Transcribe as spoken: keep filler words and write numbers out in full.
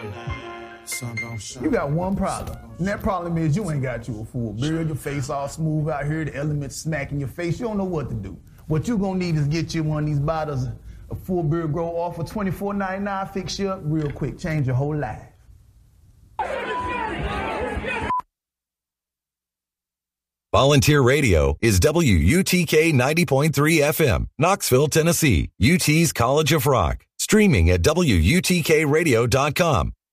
You got one problem, and that problem is you ain't got you a full beard, your face all smooth out here, the elements smacking your face, you don't know what to do. What you gonna need is get you one of these bottles of Full Beard Grow Off for twenty-four ninety-nine, fix you up real quick, change your whole life. Volunteer Radio is W U T K ninety point three F M, Knoxville, Tennessee, U T's College of Rock. Streaming at W U T K radio dot com